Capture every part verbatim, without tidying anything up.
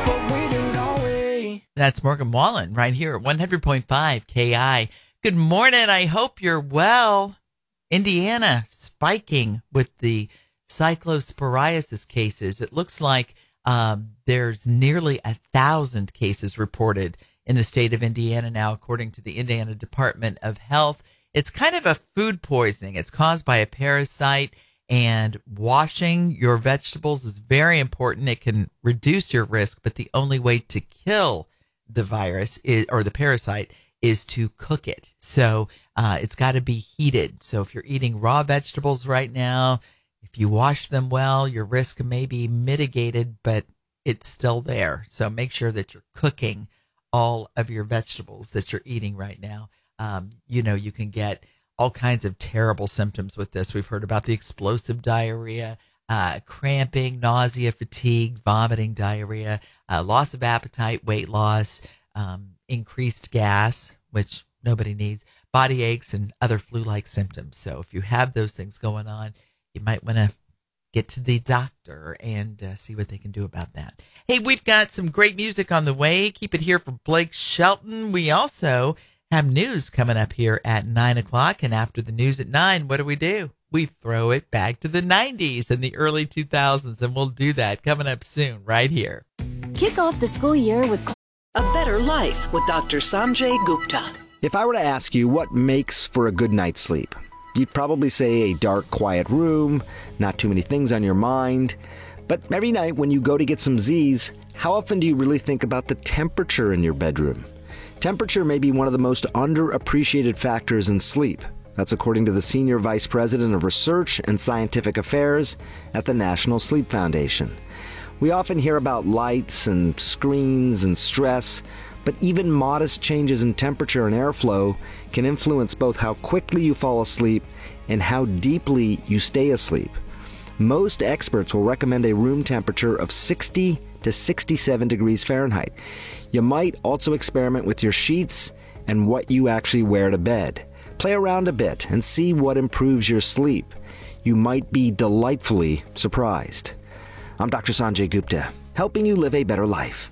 but we do, don't we? That's Morgan Wallen right here at one hundred point five K I. Good morning. I hope you're well. Indiana spiking with the cyclosporiasis cases. It looks like um, there's nearly a thousand cases reported in the state of Indiana now, according to the Indiana Department of Health. It's kind of a food poisoning. It's caused by a parasite, and washing your vegetables is very important. It can reduce your risk, but the only way to kill the virus is, or the parasite is to cook it. So uh, it's got to be heated. So if you're eating raw vegetables right now, if you wash them well, your risk may be mitigated, but it's still there. So make sure that you're cooking all of your vegetables that you're eating right now. Um, you know, you can get all kinds of terrible symptoms with this. We've heard about the explosive diarrhea, uh, cramping, nausea, fatigue, vomiting, diarrhea, uh, loss of appetite, weight loss, um, increased gas, which nobody needs, body aches, and other flu-like symptoms. So if you have those things going on, you might want to get to the doctor and uh, see what they can do about that. Hey, we've got some great music on the way. Keep it here for Blake Shelton. We also have news coming up here at nine o'clock. And after the news at nine, what do we do? We throw it back to the nineties and the early two thousands, and we'll do that coming up soon right here. Kick off the school year with A Better Life with Doctor Sanjay Gupta. If I were to ask you what makes for a good night's sleep, you'd probably say a dark, quiet room, not too many things on your mind. But every night when you go to get some Z's, how often do you really think about the temperature in your bedroom? Temperature may be one of the most underappreciated factors in sleep. That's according to the Senior Vice President of Research and Scientific Affairs at the National Sleep Foundation. We often hear about lights and screens and stress, but even modest changes in temperature and airflow can influence both how quickly you fall asleep and how deeply you stay asleep. Most experts will recommend a room temperature of sixty to sixty-seven degrees Fahrenheit. You might also experiment with your sheets and what you actually wear to bed. Play around a bit and see what improves your sleep. You might be delightfully surprised. I'm Doctor Sanjay Gupta, helping you live a better life.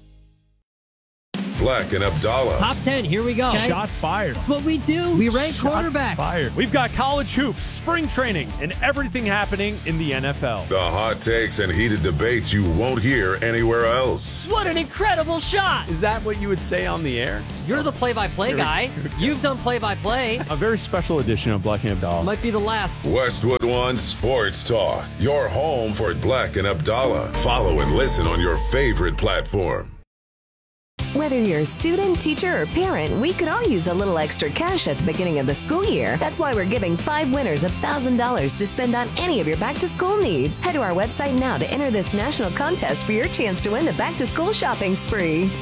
Black and Abdallah. Top ten, here we go. Okay. Shots fired. That's what we do. We rank Shots quarterbacks. Fired. We've got college hoops, spring training, and everything happening in the N F L. The hot takes and heated debates you won't hear anywhere else. What an incredible shot. Is that what you would say on the air? You're the play-by-play guy. You've done play-by-play. A very special edition of Black and Abdallah. Might be the last. Westwood One Sports Talk. Your home for Black and Abdallah. Follow and listen on your favorite platform. Whether you're a student, teacher, or parent, we could all use a little extra cash at the beginning of the school year. That's why we're giving five winners one thousand dollars to spend on any of your back-to-school needs. Head to our website now to enter this national contest for your chance to win the back-to-school shopping spree.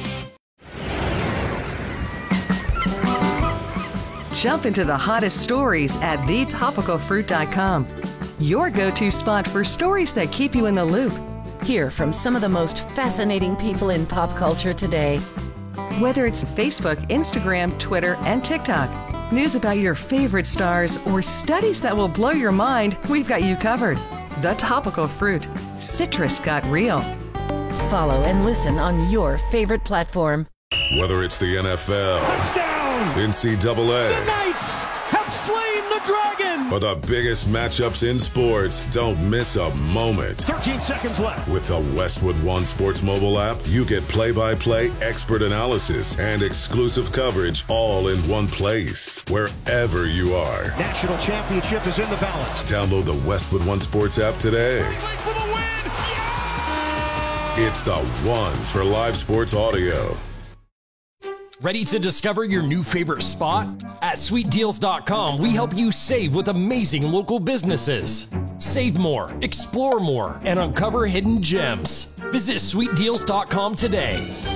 Jump into the hottest stories at the topical fruit dot com. Your go-to spot for stories that keep you in the loop. Hear from some of the most fascinating people in pop culture today. Whether it's Facebook, Instagram, Twitter, and TikTok, news about your favorite stars, or studies that will blow your mind, we've got you covered. The Topical Fruit. Citrus got real. Follow and listen on your favorite platform. Whether it's the N F L, touchdown, N C double A, the Knights have slain the dragon, or the biggest matchups in sports, don't miss a moment. thirteen seconds left. With the Westwood One Sports mobile app, you get play-by-play, expert analysis, and exclusive coverage all in one place, wherever you are. National championship is in the balance. Download the Westwood One Sports app today. For the win! Yeah! It's the one for live sports audio. Ready to discover your new favorite spot? At sweet deals dot com, we help you save with amazing local businesses. Save more, explore more, and uncover hidden gems. Visit sweet deals dot com today.